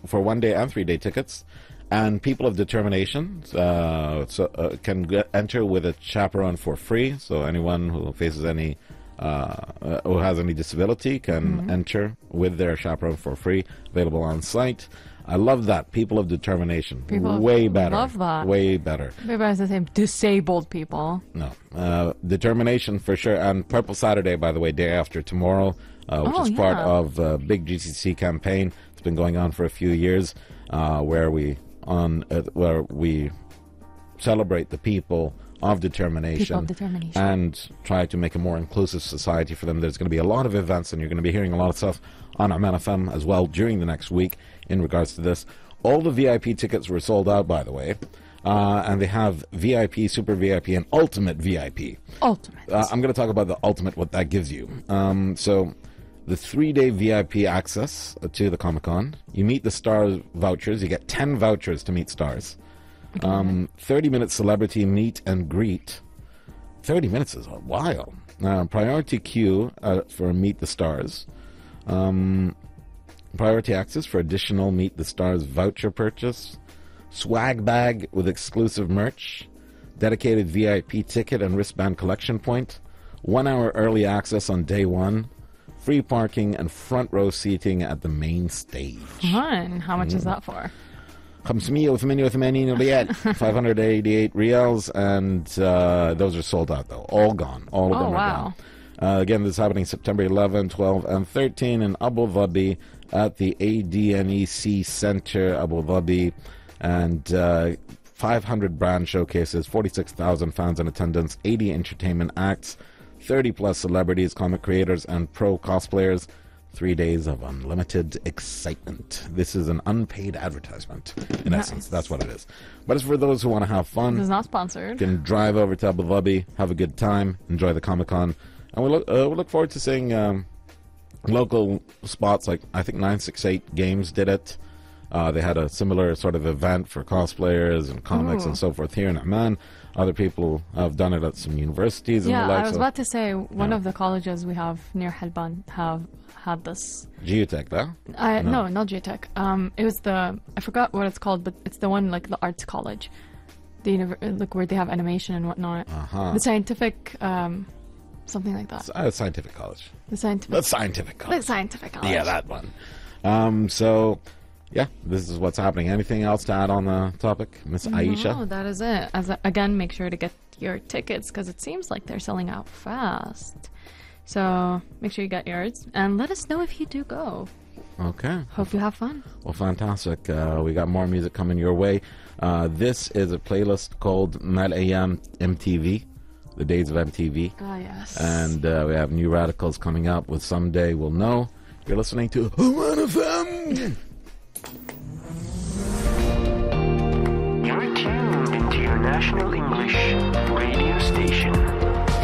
for 1-day and 3-day tickets. And people of determination can enter with a chaperone for free. So anyone who faces any who has any disability can enter with their chaperone for free, available on site. I love that. People of determination. Way better. Love that. Way better. Maybe I was the same. Disabled people. No. Determination for sure. And Purple Saturday, by the way, day after tomorrow, which is part of a big GCC campaign. It's been going on for a few years, where we celebrate the people of determination, and try to make a more inclusive society for them. There's going to be a lot of events, and you're going to be hearing a lot of stuff on Oman FM as well during the next week in regards to this. All the VIP tickets were sold out, by the way, and they have VIP, Super VIP, and Ultimate VIP. Ultimate. I'm going to talk about the Ultimate, what that gives you. So the 3-day VIP access to the Comic-Con. You meet the stars vouchers. You get 10 vouchers to meet stars. 30-minute celebrity meet and greet. 30 minutes is a while. Priority queue for Meet the Stars. Priority access for additional Meet the Stars voucher purchase. Swag bag with exclusive merch. Dedicated VIP ticket and wristband collection point. 1 hour early access on day 1. Free parking and front row seating at the main stage. Fun. How much is that for? 588 riyal, 588 riyals, and those are sold out though. All gone. All of them are gone. Again, this is happening September 11, 12, and 13 in Abu Dhabi at the ADNEC Center, Abu Dhabi, and 500 brand showcases, 46,000 fans in attendance, 80 entertainment acts, 30 plus celebrities, comic creators, and pro cosplayers. 3 days of unlimited excitement. This is an unpaid advertisement, in essence. That's what it is. But it's for those who want to have fun. This is not sponsored. You can drive over to Abu Dhabi, have a good time, enjoy the Comic-Con. And we look forward to seeing local spots like, I think 968 Games did it. They had a similar sort of event for cosplayers and comics and so forth here in Oman. Other people have done it at some universities and the like. I was about to say, one of the colleges we have near Helban have had this. Geotech, though? No, not Geotech. It was I forgot what it's called, but it's the one like the arts college. Like where they have animation and whatnot. The scientific, something like that. Scientific college. The scientific college. Yeah, that one. So, yeah, this is what's happening. Anything else to add on the topic, Miss Aisha? No, that is it. Again, make sure to get your tickets because it seems like they're selling out fast. So make sure you get yours and let us know if you do go. Okay. Hope you have fun. Well, fantastic. We got more music coming your way. This is a playlist called Mal Ayam MTV, the days of MTV. Ah, yes. And we have New Radicals coming up with Someday We'll Know. You're listening to Oman FM.